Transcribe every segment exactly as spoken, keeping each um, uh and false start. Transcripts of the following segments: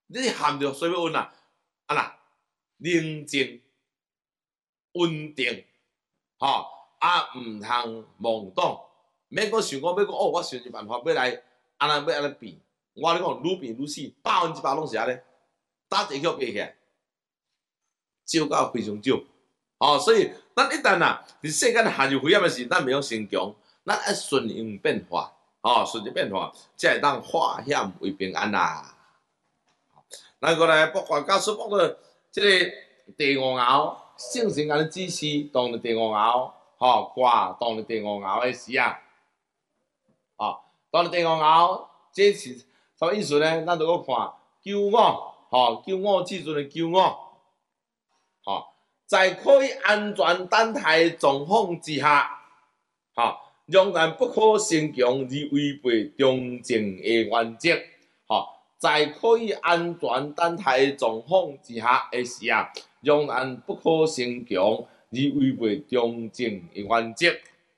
你含着水要运啊，啊啦，宁静、稳定，吼、哦、啊，毋通妄动，免讲想讲要讲哦，我想一办法要来安尼要安尼变，我咧讲愈变愈死，百分之百拢是安尼，打一曲变起来，少到非常少。哦，所以咱一旦啊，伫世间陷入危险的时，咱袂用先强，咱爱顺应变化，哦，顺应变化，才会当化险为平安啦。咱过来，包括教书包括即个第五爻，圣神安尼指示，当了第五爻，吼卦当了第五爻的时啊，哦，当了第五爻，这是什么意思呢？咱就搁看九五，吼九五至尊的九五，吼。在可以安全等待的状况之下，哈，仍然不可先强而违背中正的原则，哈，在可以安全等待的状况之下的时啊，仍然不可先强而违背中正的原则。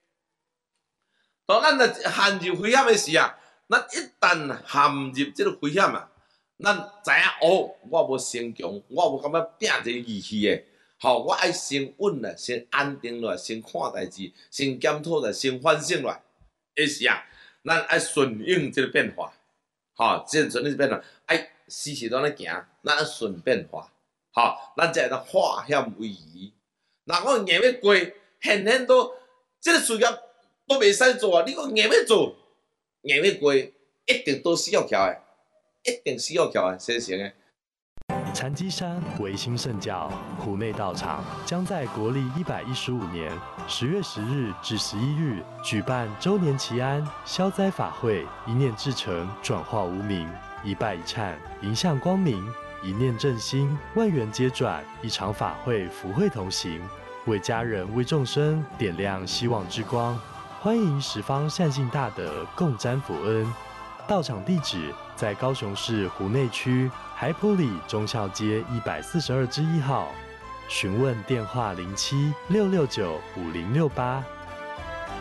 当咱若陷入危险的时啊，咱一旦陷入这个危险啊，咱知影哦，我无先强，我无感觉拼一个义气的。好，我爱先稳啦，先安定落来，先看代志，先检讨来，先反省落来。的时啊，咱爱顺应这个变化，吼，这个顺应变化，爱时时都咧行，咱爱顺变化，吼，咱才会当化险为夷。若我硬要过，现现都这个事业都袂使做啊！你讲硬要做，硬要过，一定都死要翘的，一定死要翘的，先成的。 禅机山维新圣教湖内道场将在国历一百一十五年十月十日至十一日举办周年祈安消灾法会，一念至诚，转化无明，一拜一忏，迎向光明，一念正心，万缘皆转。一场法会，福慧同行，为家人为众生点亮希望之光。欢迎十方善信大德共沾福恩。道场地址在高雄市湖内区海埔里忠孝街一百四十二之一号，询问电话零七六六九五零六八。